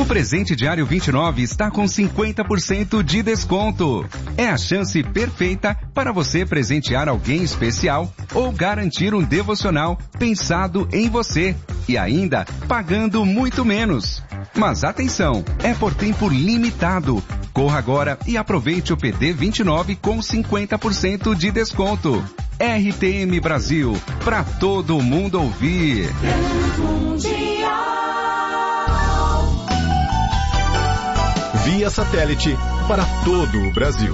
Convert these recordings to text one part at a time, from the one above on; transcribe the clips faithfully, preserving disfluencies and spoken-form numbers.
presente diário vinte e nove está com cinquenta por cento de desconto. É a chance perfeita para você presentear alguém especial ou garantir um devocional pensado em você e ainda pagando muito menos. Mas atenção, é por tempo limitado. Corra agora e aproveite o P D vinte e nove com cinquenta por cento de desconto. R T M Brasil, para todo mundo ouvir. Via satélite para todo o Brasil.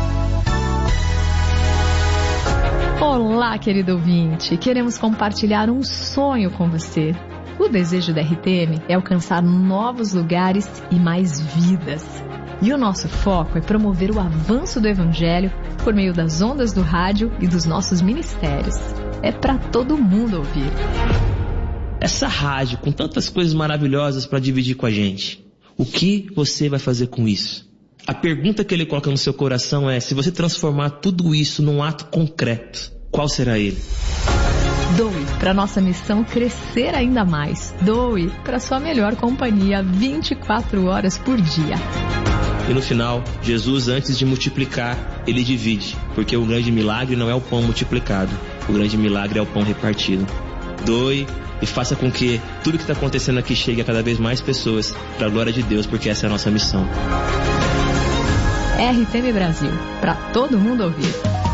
Olá, querido ouvinte. Queremos compartilhar um sonho com você. O desejo da R T M é alcançar novos lugares e mais vidas. E o nosso foco é promover o avanço do Evangelho por meio das ondas do rádio e dos nossos ministérios. É para todo mundo ouvir. Essa rádio com tantas coisas maravilhosas para dividir com a gente. O que você vai fazer com isso? A pergunta que ele coloca no seu coração é: se você transformar tudo isso num ato concreto, qual será ele? Doe para nossa missão crescer ainda mais. Doe para sua melhor companhia vinte e quatro horas por dia. E no final, Jesus, antes de multiplicar, ele divide, porque o grande milagre não é o pão multiplicado, o grande milagre é o pão repartido. Doe e faça com que tudo que está acontecendo aqui chegue a cada vez mais pessoas, para a glória de Deus, porque essa é a nossa missão. R T M Brasil, para todo mundo ouvir.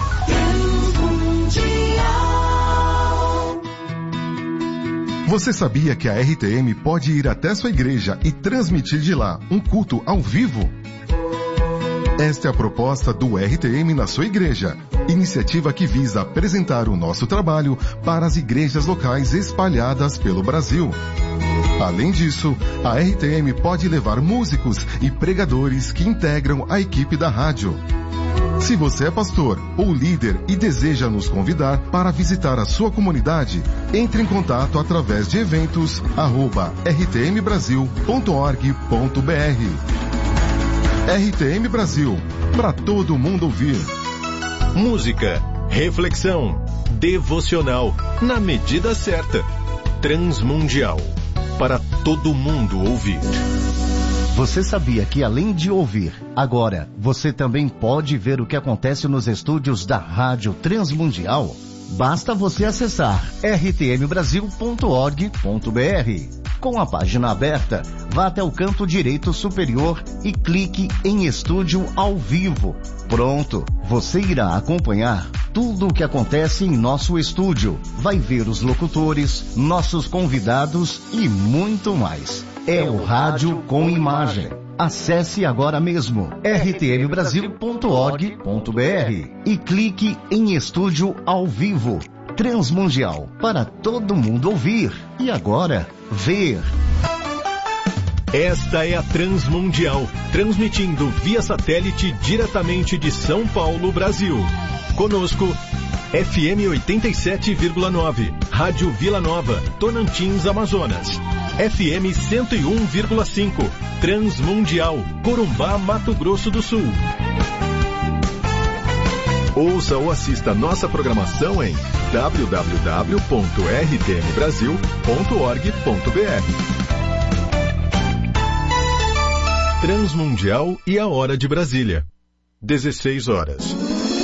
Você sabia que a R T M pode ir até sua igreja e transmitir de lá um culto ao vivo? Esta é a proposta do R T M na sua igreja, iniciativa que visa apresentar o nosso trabalho para as igrejas locais espalhadas pelo Brasil. Além disso, a R T M pode levar músicos e pregadores que integram a equipe da rádio. Se você é pastor ou líder e deseja nos convidar para visitar a sua comunidade, entre em contato através de eventos arroba r t m brasil ponto org ponto b r. R T M Brasil, para todo mundo ouvir. Música, reflexão, devocional, na medida certa. Transmundial, para todo mundo ouvir. Você sabia que além de ouvir, agora você também pode ver o que acontece nos estúdios da Rádio Transmundial? Basta você acessar r t m brasil ponto org ponto b r. Com a página aberta, vá até o canto direito superior e clique em Estúdio ao Vivo. Pronto, você irá acompanhar tudo o que acontece em nosso estúdio. Vai ver os locutores, nossos convidados e muito mais. É o rádio com imagem. Acesse agora mesmo r t m brasil ponto org ponto b r e clique em Estúdio ao Vivo. Transmundial, para todo mundo ouvir e agora ver. Esta é a Transmundial, transmitindo via satélite diretamente de São Paulo, Brasil. Conosco, F M oitenta e sete vírgula nove, Rádio Vila Nova, Tocantins, Amazonas. F M cento e um vírgula cinco, Transmundial, Corumbá, Mato Grosso do Sul. Ouça ou assista nossa programação em w w w ponto r t m brasil ponto org ponto b r. Transmundial e a hora de Brasília. dezesseis horas.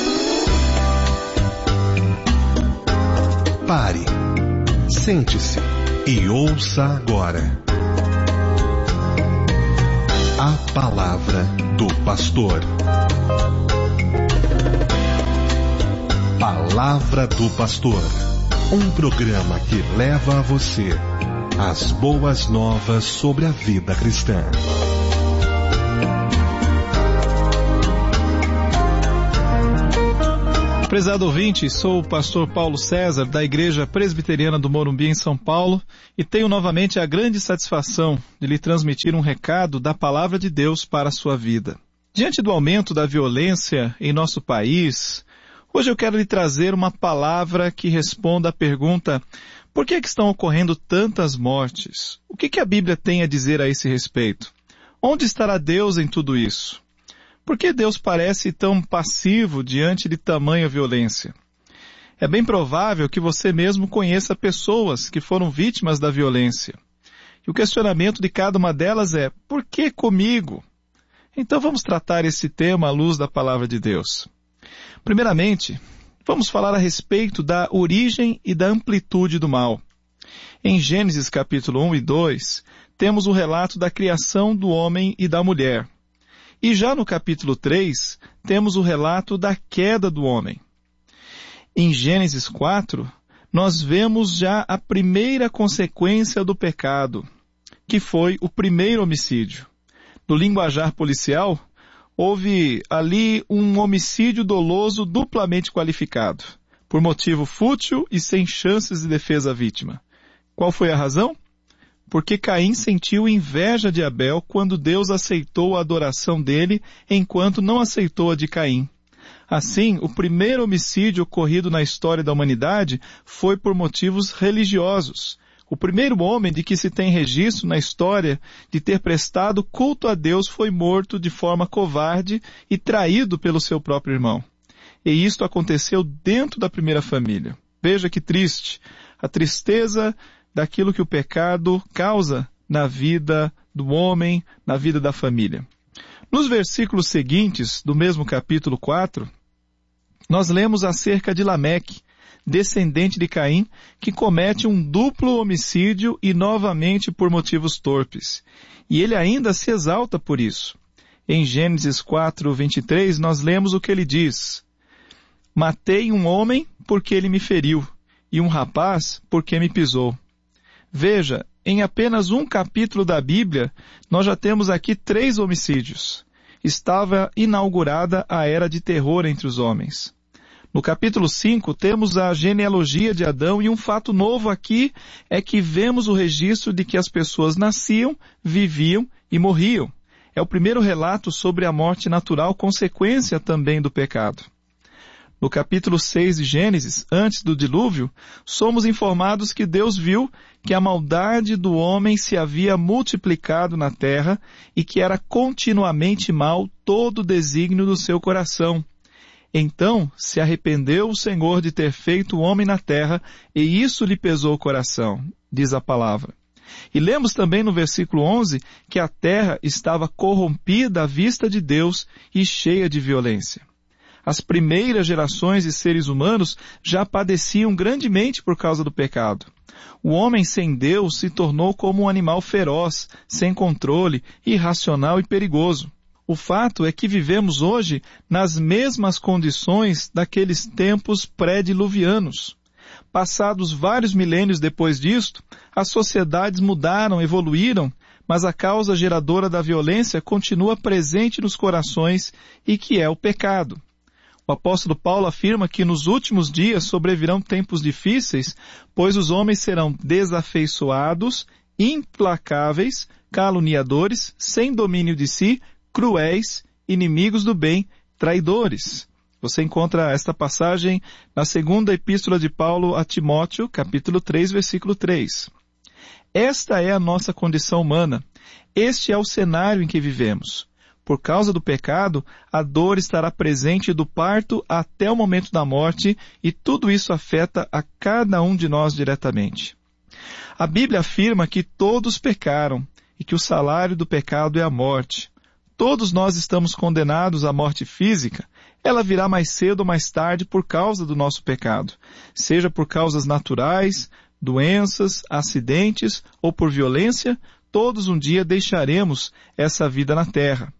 Pare, sente-se e ouça agora a palavra do pastor. Palavra do Pastor, um programa que leva a você as boas novas sobre a vida cristã. Prezado ouvinte, sou o pastor Paulo César, da Igreja Presbiteriana do Morumbi, em São Paulo, e tenho novamente a grande satisfação de lhe transmitir um recado da Palavra de Deus para a sua vida. Diante do aumento da violência em nosso país, hoje eu quero lhe trazer uma palavra que responda à pergunta: por que, é que estão ocorrendo tantas mortes? O que, que a Bíblia tem a dizer a esse respeito? Onde estará Deus em tudo isso? Por que Deus parece tão passivo diante de tamanha violência? É bem provável que você mesmo conheça pessoas que foram vítimas da violência. E o questionamento de cada uma delas é: por que comigo? Então vamos tratar esse tema à luz da palavra de Deus. Primeiramente, vamos falar a respeito da origem e da amplitude do mal. Em Gênesis capítulo um e dois, temos o relato da criação do homem e da mulher. E já no capítulo três, temos o relato da queda do homem. Em Gênesis quatro, nós vemos já a primeira consequência do pecado, que foi o primeiro homicídio. No linguajar policial, houve ali um homicídio doloso duplamente qualificado, por motivo fútil e sem chances de defesa à vítima. Qual foi a razão? Porque Caim sentiu inveja de Abel quando Deus aceitou a adoração dele, enquanto não aceitou a de Caim. Assim, o primeiro homicídio ocorrido na história da humanidade foi por motivos religiosos. O primeiro homem de que se tem registro na história de ter prestado culto a Deus foi morto de forma covarde e traído pelo seu próprio irmão. E isto aconteceu dentro da primeira família. Veja que triste, a tristeza daquilo que o pecado causa na vida do homem, na vida da família. Nos versículos seguintes do mesmo capítulo quatro, nós lemos acerca de Lameque, descendente de Caim, que comete um duplo homicídio e novamente por motivos torpes. E ele ainda se exalta por isso. Em Gênesis quatro, vinte e três, nós lemos o que ele diz: matei um homem porque ele me feriu, e um rapaz porque me pisou. Veja, em apenas um capítulo da Bíblia, nós já temos aqui três homicídios. Estava inaugurada a era de terror entre os homens. No capítulo cinco, temos a genealogia de Adão, e um fato novo aqui é que vemos o registro de que as pessoas nasciam, viviam e morriam. É o primeiro relato sobre a morte natural, consequência também do pecado. No capítulo seis de Gênesis, antes do dilúvio, somos informados que Deus viu que a maldade do homem se havia multiplicado na terra e que era continuamente mal todo o desígnio do seu coração. Então se arrependeu o Senhor de ter feito o homem na terra, e isso lhe pesou o coração, diz a palavra. E lemos também no versículo onze que a terra estava corrompida à vista de Deus e cheia de violência. As primeiras gerações de seres humanos já padeciam grandemente por causa do pecado. O homem sem Deus se tornou como um animal feroz, sem controle, irracional e perigoso. O fato é que vivemos hoje nas mesmas condições daqueles tempos pré-diluvianos. Passados vários milênios depois disto, as sociedades mudaram, evoluíram, mas a causa geradora da violência continua presente nos corações, e que é o pecado. O apóstolo Paulo afirma que nos últimos dias sobrevirão tempos difíceis, pois os homens serão desafeiçoados, implacáveis, caluniadores, sem domínio de si, cruéis, inimigos do bem, traidores. Você encontra esta passagem na segunda epístola de Paulo a Timóteo, capítulo três, versículo três. Esta é a nossa condição humana. Este é o cenário em que vivemos. Por causa do pecado, a dor estará presente do parto até o momento da morte, e tudo isso afeta a cada um de nós diretamente. A Bíblia afirma que todos pecaram e que o salário do pecado é a morte. Todos nós estamos condenados à morte física. Ela virá mais cedo ou mais tarde por causa do nosso pecado, seja por causas naturais, doenças, acidentes ou por violência. Todos um dia deixaremos essa vida na terra.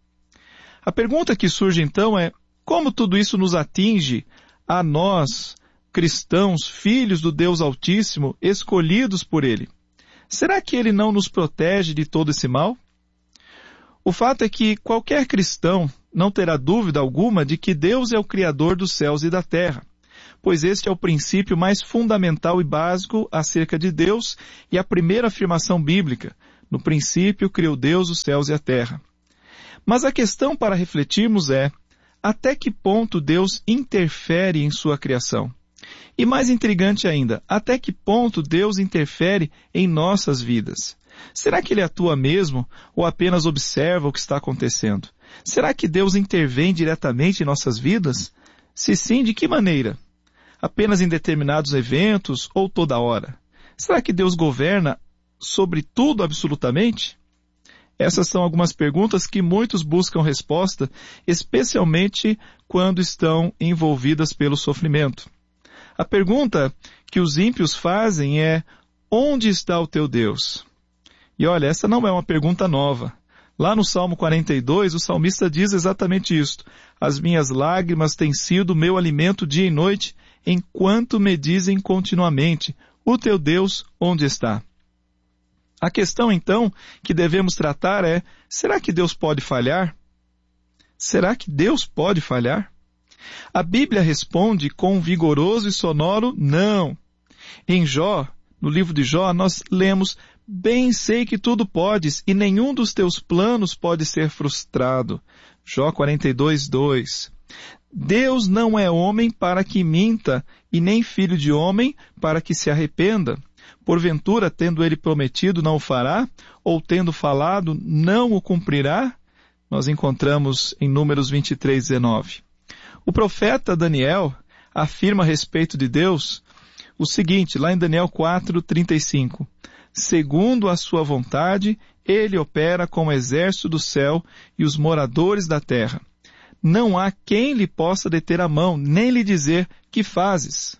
A pergunta que surge então é: como tudo isso nos atinge a nós, cristãos, filhos do Deus Altíssimo, escolhidos por Ele? Será que Ele não nos protege de todo esse mal? O fato é que qualquer cristão não terá dúvida alguma de que Deus é o Criador dos céus e da terra, pois este é o princípio mais fundamental e básico acerca de Deus e a primeira afirmação bíblica: no princípio criou Deus os céus e a terra. Mas a questão para refletirmos é: até que ponto Deus interfere em sua criação? E mais intrigante ainda, até que ponto Deus interfere em nossas vidas? Será que Ele atua mesmo ou apenas observa o que está acontecendo? Será que Deus intervém diretamente em nossas vidas? Se sim, de que maneira? Apenas em determinados eventos ou toda hora? Será que Deus governa sobre tudo absolutamente? Essas são algumas perguntas que muitos buscam resposta, especialmente quando estão envolvidas pelo sofrimento. A pergunta que os ímpios fazem é: onde está o teu Deus? E olha, essa não é uma pergunta nova. Lá no Salmo quarenta e dois, o salmista diz exatamente isto: as minhas lágrimas têm sido meu alimento dia e noite, enquanto me dizem continuamente: o teu Deus onde está? A questão, então, que devemos tratar é: será que Deus pode falhar? Será que Deus pode falhar? A Bíblia responde com um vigoroso e sonoro não. Em Jó, no livro de Jó, nós lemos: bem sei que tudo podes, e nenhum dos teus planos pode ser frustrado. Jó quarenta e dois, dois. Deus não é homem para que minta, e nem filho de homem para que se arrependa. Porventura, tendo ele prometido, não o fará? Ou tendo falado, não o cumprirá? Nós encontramos em Números vinte e três, dezenove. O profeta Daniel afirma a respeito de Deus o seguinte, lá em Daniel quatro, trinta e cinco. Segundo a sua vontade, ele opera como exército do céu e os moradores da terra. Não há quem lhe possa deter a mão, nem lhe dizer: que fazes?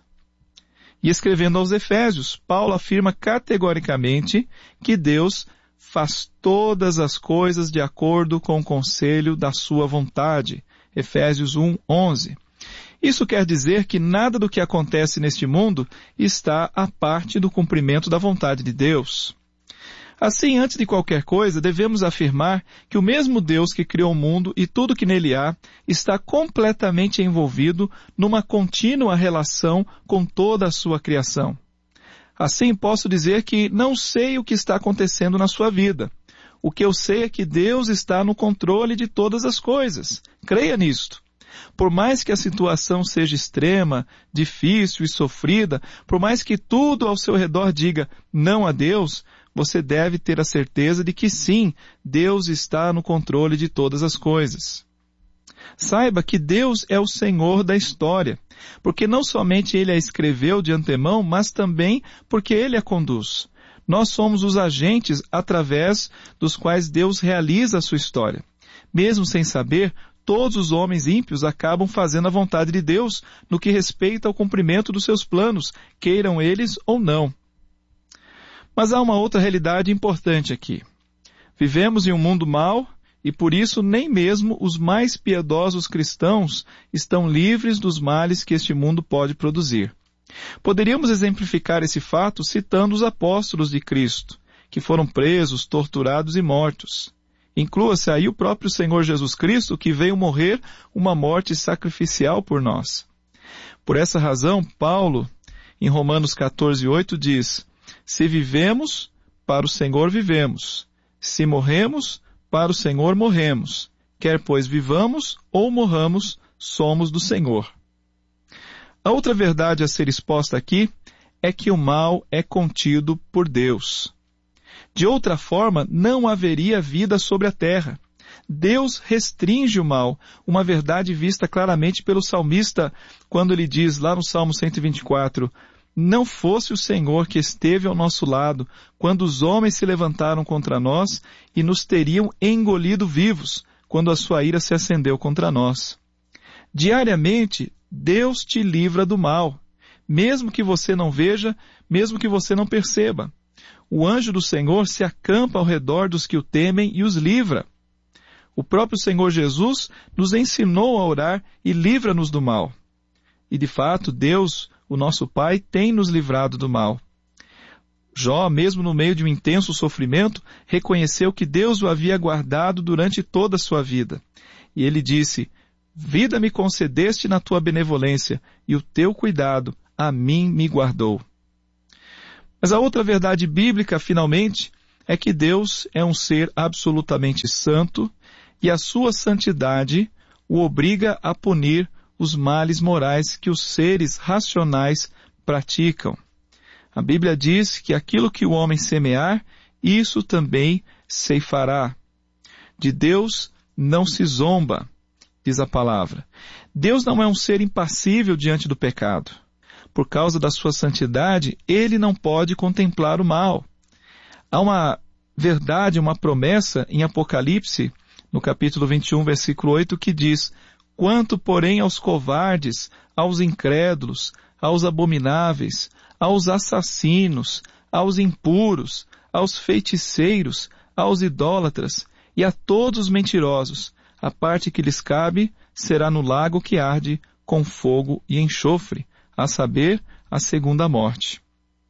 E escrevendo aos Efésios, Paulo afirma categoricamente que Deus faz todas as coisas de acordo com o conselho da sua vontade. Efésios um, onze. Isso quer dizer que nada do que acontece neste mundo está à parte do cumprimento da vontade de Deus. Assim, antes de qualquer coisa, devemos afirmar que o mesmo Deus que criou o mundo e tudo que nele há está completamente envolvido numa contínua relação com toda a sua criação. Assim, posso dizer que não sei o que está acontecendo na sua vida. O que eu sei é que Deus está no controle de todas as coisas. Creia nisto. Por mais que a situação seja extrema, difícil e sofrida, por mais que tudo ao seu redor diga não a Deus, você deve ter a certeza de que sim, Deus está no controle de todas as coisas. Saiba que Deus é o Senhor da história, porque não somente Ele a escreveu de antemão, mas também porque Ele a conduz. Nós somos os agentes através dos quais Deus realiza a sua história. Mesmo sem saber, todos os homens ímpios acabam fazendo a vontade de Deus no que respeita ao cumprimento dos seus planos, queiram eles ou não. Mas há uma outra realidade importante aqui. Vivemos em um mundo mau e por isso nem mesmo os mais piedosos cristãos estão livres dos males que este mundo pode produzir. Poderíamos exemplificar esse fato citando os apóstolos de Cristo, que foram presos, torturados e mortos. Inclua-se aí o próprio Senhor Jesus Cristo, que veio morrer uma morte sacrificial por nós. Por essa razão, Paulo, em Romanos quatorze, oito, diz: se vivemos, para o Senhor vivemos. Se morremos, para o Senhor morremos. Quer pois vivamos ou morramos, somos do Senhor. A outra verdade a ser exposta aqui é que o mal é contido por Deus. De outra forma, não haveria vida sobre a terra. Deus restringe o mal, uma verdade vista claramente pelo salmista, quando ele diz lá no Salmo cento e vinte e quatro, não fosse o Senhor que esteve ao nosso lado, quando os homens se levantaram contra nós e nos teriam engolido vivos, quando a sua ira se acendeu contra nós. Diariamente, Deus te livra do mal, mesmo que você não veja, mesmo que você não perceba. O anjo do Senhor se acampa ao redor dos que o temem e os livra. O próprio Senhor Jesus nos ensinou a orar e livra-nos do mal. E de fato, Deus, o nosso Pai, tem nos livrado do mal. Jó, mesmo no meio de um intenso sofrimento, reconheceu que Deus o havia guardado durante toda a sua vida. E ele disse: vida me concedeste na tua benevolência, e o teu cuidado a mim me guardou. Mas a outra verdade bíblica, finalmente, é que Deus é um ser absolutamente santo e a sua santidade o obriga a punir os males morais que os seres racionais praticam. A Bíblia diz que aquilo que o homem semear, isso também ceifará. De Deus não se zomba, diz a palavra. Deus não é um ser impassível diante do pecado. Por causa da sua santidade, ele não pode contemplar o mal. Há uma verdade, uma promessa em Apocalipse, no capítulo vinte e um, versículo oito, que diz: quanto, porém, aos covardes, aos incrédulos, aos abomináveis, aos assassinos, aos impuros, aos feiticeiros, aos idólatras e a todos os mentirosos, a parte que lhes cabe será no lago que arde com fogo e enxofre, a saber, a segunda morte.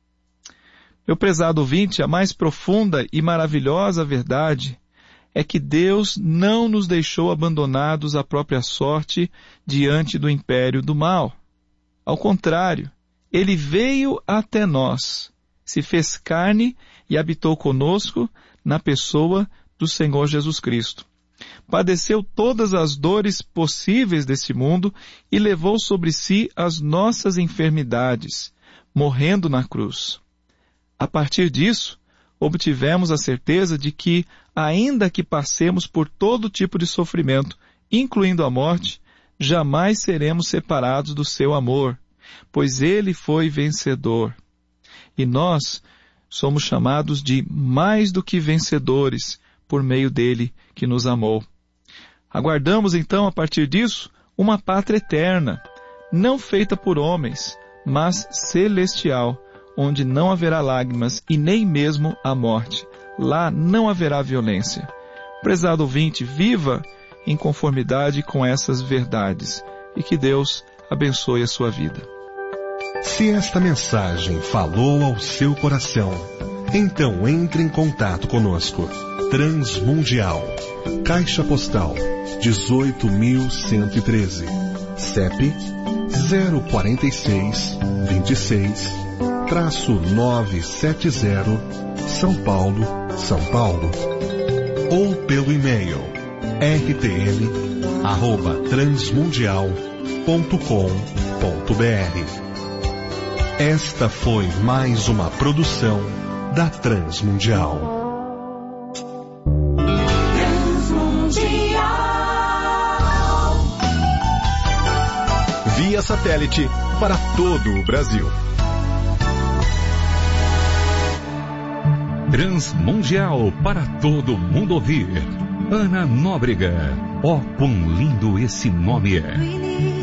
Meu prezado ouvinte, a mais profunda e maravilhosa verdade é que Deus não nos deixou abandonados à própria sorte diante do império do mal. Ao contrário, Ele veio até nós, se fez carne e habitou conosco na pessoa do Senhor Jesus Cristo. Padeceu todas as dores possíveis deste mundo e levou sobre si as nossas enfermidades, morrendo na cruz. A partir disso, obtivemos a certeza de que, ainda que passemos por todo tipo de sofrimento, incluindo a morte, jamais seremos separados do seu amor, pois Ele foi vencedor. E nós somos chamados de mais do que vencedores por meio dele que nos amou. Aguardamos então, a partir disso, uma pátria eterna, não feita por homens, mas celestial, onde não haverá lágrimas e nem mesmo a morte. Lá não haverá violência. Prezado ouvinte, viva em conformidade com essas verdades e que Deus abençoe a sua vida. Se esta mensagem falou ao seu coração, então entre em contato conosco. Transmundial, Caixa Postal dezoito mil cento e treze, C E P zero quatro seis, dois seis, nove sete zero, São Paulo, São Paulo. Ou pelo e-mail r t m arroba transmundial ponto com ponto b r. Esta foi mais uma produção da Transmundial. Via satélite para todo o Brasil. Transmundial para todo mundo ouvir. Ana Nóbrega. Ó, quão lindo esse nome é.